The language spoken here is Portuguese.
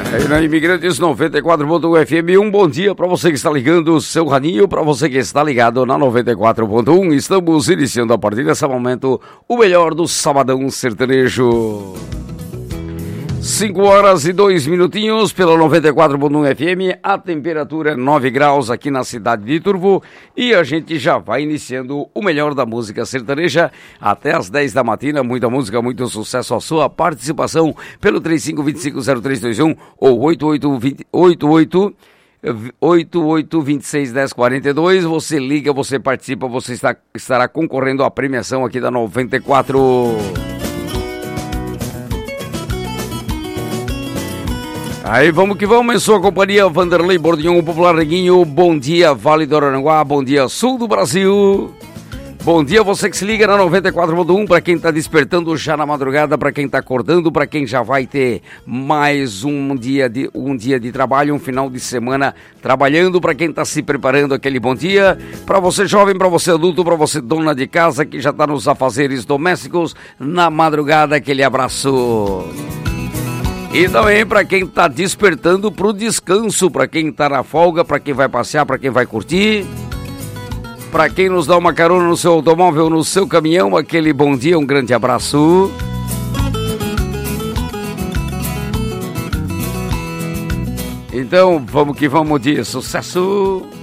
Aí na Imigrantes 94.1 FM, um bom dia para você que está ligando o seu radinho, para você que está ligado na 94.1. Estamos iniciando a partir desse momento o melhor do Sabadão Sertanejo. 5 horas e 2 minutinhos pela 94.1 FM, a temperatura é 9 graus aqui na cidade de Turvo e a gente já vai iniciando o melhor da música sertaneja até as 10 da matina. Muita música, muito sucesso. A sua participação pelo 35250321 ou 88261042. Você liga, você participa, você estará concorrendo à premiação aqui da 94. Aí vamos que vamos, em sua companhia, Vanderlei Bordignon, o Popular Reguinho. Bom dia, Vale do Araranguá, bom dia, Sul do Brasil. Bom dia, você que se liga na 94.1, para quem está despertando já na madrugada, para quem está acordando, para quem já vai ter mais um dia de trabalho, um final de semana trabalhando, para quem está se preparando, aquele bom dia. Para você jovem, para você adulto, para você dona de casa que já está nos afazeres domésticos, na madrugada, aquele abraço. E também para quem está despertando para o descanso, para quem está na folga, para quem vai passear, para quem vai curtir, para quem nos dá uma carona no seu automóvel, no seu caminhão, aquele bom dia, um grande abraço. Então, vamos que vamos de sucesso.